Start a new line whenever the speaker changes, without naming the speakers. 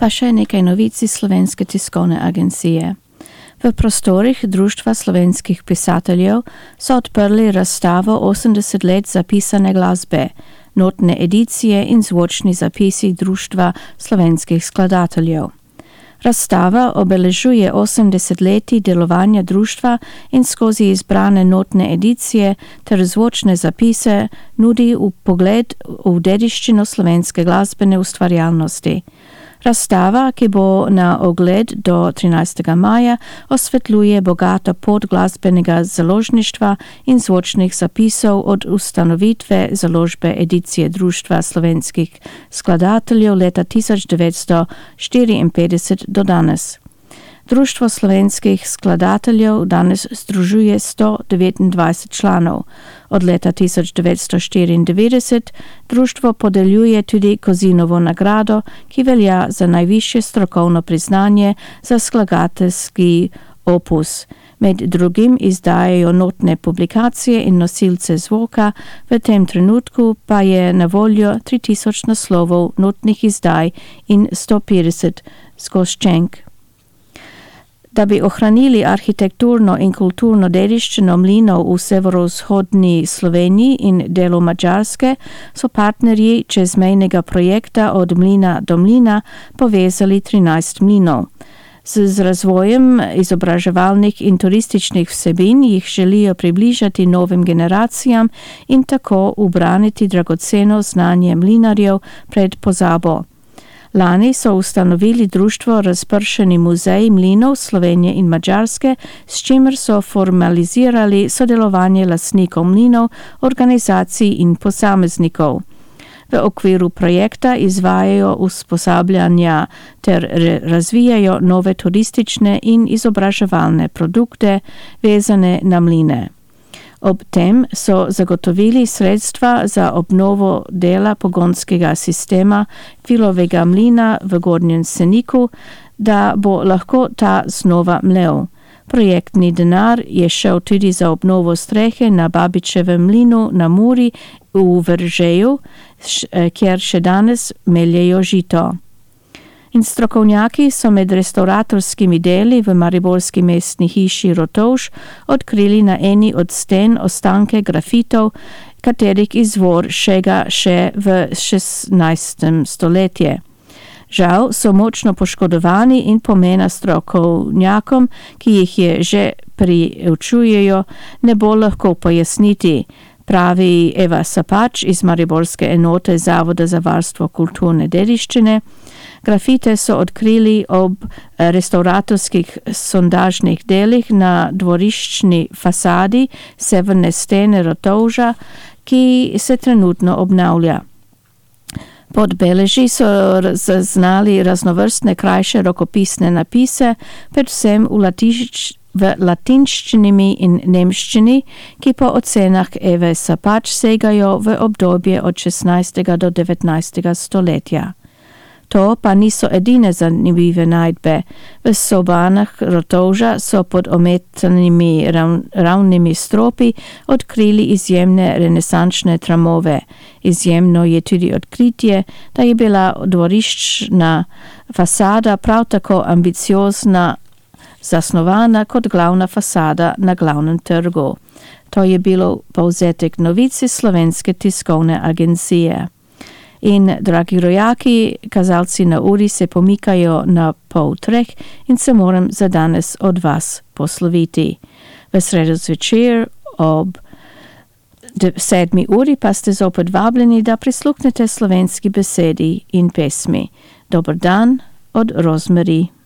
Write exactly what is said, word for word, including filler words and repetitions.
pa še nekaj novic iz Slovenske tiskovne agencije. V prostorih Društva slovenskih pisateljev so odprli razstavo osemdeset let zapisane glasbe, notne edicije in zvočni zapisi Društva slovenskih skladateljev. Razstava obeležuje osemdeset leti delovanja društva in skozi izbrane notne edicije ter zvočne zapise nudi pogled v dediščino slovenske glasbene ustvarjalnosti. Razstava, ki bo na ogled do trinajstega maja, osvetljuje bogato pot glasbenega založništva in zvočnih zapisov od ustanovitve založbe edicije Društva slovenskih skladateljev leta tisoč devetsto štiriinpetdeset do danes. Društvo slovenskih skladateljev danes združuje sto devetindvajset članov. Od leta tisoč devetsto štiriindevetdeset društvo podeljuje tudi Kozinovo nagrado, ki velja za najvišje strokovno priznanje za skladateljski opus. Med drugim izdajajo notne publikacije in nosilce zvoka, v tem trenutku pa je na voljo tri tisoč naslovov notnih izdaj in sto petdeset zgoščenk. Da bi ohranili arhitekturno in kulturno dediščino mlinov v severovzhodni Sloveniji in delu Madžarske, so partnerji čezmejnega projekta Od mlina do mlina povezali trinajst mlinov. Z razvojem izobraževalnih in turističnih vsebin jih želijo približati novim generacijam in tako ubraniti dragoceno znanje mlinarjev pred pozabo. Lani so ustanovili društvo Razpršeni muzej mlinov Slovenije in Madžarske, s čimer so formalizirali sodelovanje lastnikov mlinov, organizacij in posameznikov. V okviru projekta izvajajo usposabljanja ter razvijajo nove turistične in izobraževalne produkte vezane na mline. Ob tem so zagotovili sredstva za obnovo dela pogonskega sistema Filovega mlina v Gornjem Seniku, da bo lahko ta znova mlel. Projektni denar je šel tudi za obnovo strehe na Babičevem mlinu na Muri v Veržeju, kjer še danes meljejo žito. In strokovnjaki so med restauratorskimi deli v mariborski mestni hiši Rotovž odkrili na eni od sten ostanke grafitov, katerih izvor šega še v šestnajstem stoletje. Žal so močno poškodovani in pomena strokovnjakom, ki jih je že priučujejo, ne bo lahko pojasniti, pravi Eva Sapač iz mariborske enote Zavoda za varstvo kulturne dediščine. Grafite so odkrili ob restauratorskih sondažnih delih na dvoriščni fasadi severne stene Rotovža, ki se trenutno obnavlja. Pod beleži so zaznali raznovrstne krajše rokopisne napise, predvsem v, latiš, v latinščini in nemščini, ki po ocenah Eve Sapač segajo v obdobje od šestnajstega do devetnajstega stoletja. To pa niso edine zanimive najdbe. V sobanah Rotovža so pod ometanimi rav, ravnimi stropi odkrili izjemne renesančne tramove. Izjemno je tudi odkritje, da je bila dvoriščna fasada prav tako ambiciozna zasnovana kot glavna fasada na glavnem trgu. To je bilo povzetek novici Slovenske tiskovne agencije. In, dragi rojaki, kazalci na uri se pomikajo na pol treh in se moram za danes od vas posloviti. V sredo zvečer ob sedmi uri pa ste zopet vabljeni, da prisluhnete slovenski besedi in pesmi. Dober dan od Rosemary.